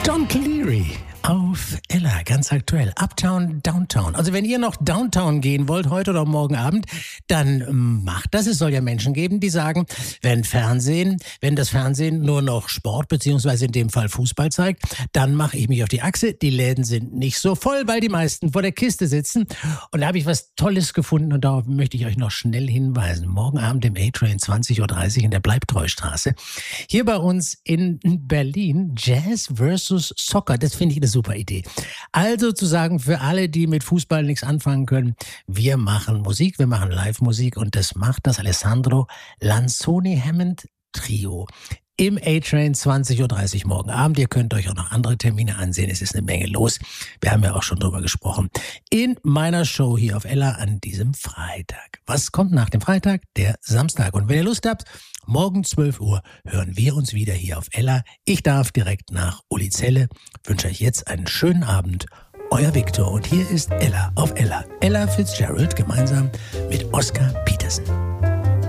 Don Cleary auf Ella, ganz aktuell. Uptown, Downtown. Also wenn ihr noch Downtown gehen wollt, heute oder morgen Abend, dann macht das. Es soll ja Menschen geben, die sagen, wenn das Fernsehen nur noch Sport beziehungsweise in dem Fall Fußball zeigt, dann mache ich mich auf die Achse. Die Läden sind nicht so voll, weil die meisten vor der Kiste sitzen. Und da habe ich was Tolles gefunden und darauf möchte ich euch noch schnell hinweisen. Morgen Abend im A-Train 20.30 Uhr in der Bleibtreustraße. Hier bei uns in Berlin Jazz versus Soccer. Das finde ich eine super Idee. Also zu sagen, für alle, die mit Fußball nichts anfangen können, wir machen Musik, wir machen Live-Musik und das macht das Alessandro Lanzoni Hammond Trio. Im A-Train 20.30 Uhr morgen Abend. Ihr könnt euch auch noch andere Termine ansehen. Es ist eine Menge los. Wir haben ja auch schon drüber gesprochen. In meiner Show hier auf Ella an diesem Freitag. Was kommt nach dem Freitag? Der Samstag. Und wenn ihr Lust habt, morgen 12 Uhr hören wir uns wieder hier auf Ella. Ich darf direkt nach Uli Zelle. Wünsche euch jetzt einen schönen Abend. Euer Viktor. Und hier ist Ella auf Ella. Ella Fitzgerald gemeinsam mit Oscar Peterson.